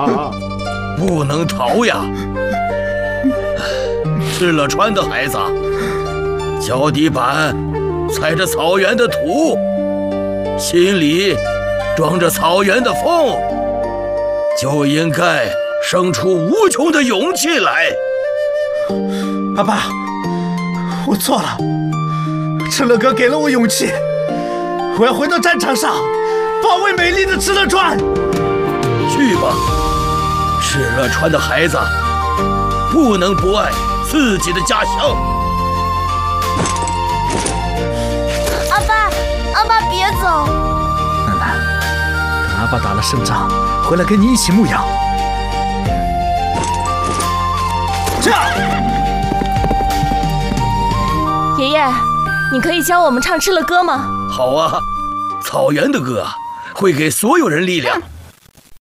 不能逃呀！吃了川的孩子，脚底板踩着草原的土，心里装着草原的风，就应该生出无穷的勇气来。 阿爸，我错了，敕勒哥给了我勇气，我要回到战场上，保卫美丽的敕勒川。 去吧，敕勒川的孩子，不能不爱自己的家乡。 阿爸别走。 楠楠，等阿爸打了胜仗，回来跟你一起牧羊。这样。 爷爷，你可以教我们唱敕勒歌吗？ 好啊，草原的歌会给所有人力量。